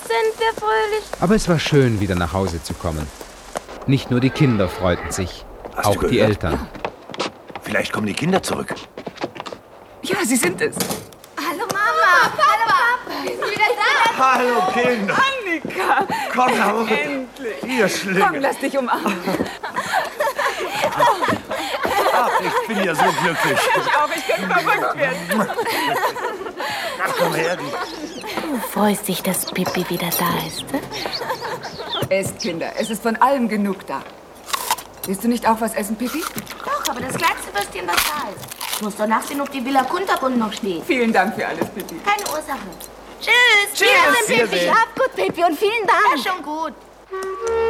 sind wir fröhlich. Aber es war schön, wieder nach Hause zu kommen. Nicht nur die Kinder freuten sich, Hast auch du die gehört? Eltern. Vielleicht kommen die Kinder zurück. Ja, sie sind es. Hallo Mama, hallo Papa, wir sind wieder da. Hallo Kinder, Annika, komm nach Hause. endlich. Ihr Komm, Schlinge. lass dich umarmen. Ach, ich bin ja so glücklich. Ich auch, ich könnte verrückt werden. Na, komm her. Du freust dich, dass Pippi wieder da ist, ne? Esst, Kinder, es ist von allem genug da. Willst du nicht auch was essen, Pippi? Doch, aber das kleinste Würstchen, was da ist. Ich muss doch nachsehen, ob die Villa Kunterbunt noch steht. Vielen Dank für alles, Pippi. Keine Ursache. Tschüss. Tschüss, Pippi. Schlaf gut, Pippi, und vielen Dank. Ja, schon gut.